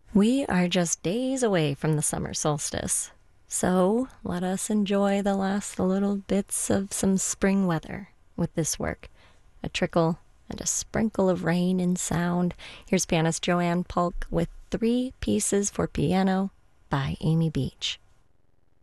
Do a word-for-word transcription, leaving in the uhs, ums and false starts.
We are just days away from the summer solstice, so let us enjoy the last little bits of some spring weather with this work. A trickle and a sprinkle of rain in sound. Here's pianist Joanne Polk with Three Pieces for Piano by Amy Beach.